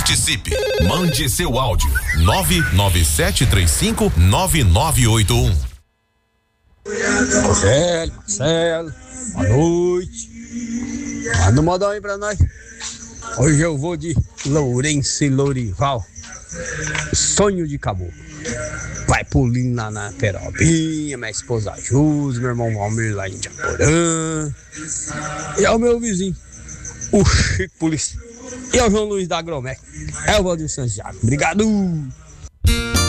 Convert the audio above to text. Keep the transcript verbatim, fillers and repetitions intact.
Participe. Mande seu áudio. nove nove sete três cinco nove nove oito um. Marcelo, Marcelo, boa noite. Manda um modão aí pra nós. Hoje eu vou de Lourenço e Lourival. Sonho de caboclo. Vai pulinho lá na Perobinha, minha esposa Jus, meu irmão Valmir lá em Japorã. E é o meu vizinho, o Chico Polícia. E é o João Luiz da Agromec. É o Valdir Santiago. Obrigado.